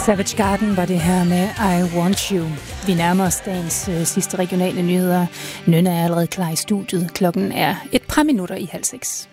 Savage Garden var det her med I Want You. Vi nærmer os dagens sidste regionale nyheder. Nynne er allerede klar i studiet. Klokken er et par minutter i 5:30.